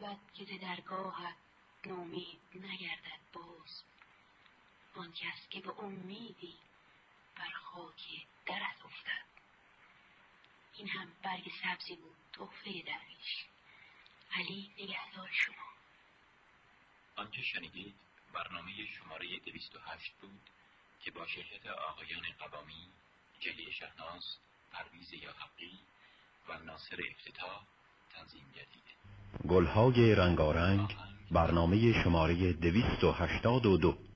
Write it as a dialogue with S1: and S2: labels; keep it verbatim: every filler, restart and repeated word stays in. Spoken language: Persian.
S1: عاقبت که ز درگاهت نومید نگردد باز. آن کس که به امیدی بر خاک درت افتد. این هم برگ سبزی بود تحفه درویش. علی نگهدار شما.
S2: آنچه شنیدید برنامه شماره دویست و هشت بود که با شرکت آقایان قوامی، جلی شهناز، پرویز یاحقی و ناصر افتتاح تنظیم گردید. گلهای رنگارنگ، برنامه شماره دویست و هشتاد و دو.